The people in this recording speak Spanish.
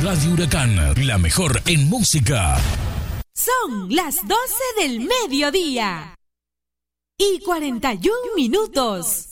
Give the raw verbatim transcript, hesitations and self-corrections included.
Radio Huracán, la mejor en música. Son las doce del mediodía y cuarenta y un minutos.